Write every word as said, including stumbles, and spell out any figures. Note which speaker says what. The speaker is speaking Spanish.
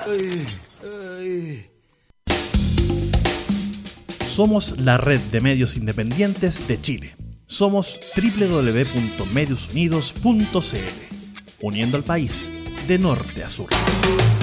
Speaker 1: Ay, ay.
Speaker 2: Somos la red de medios independientes de Chile. Somos doble u doble u doble u punto medios unidos punto c l, uniendo al país de norte a sur.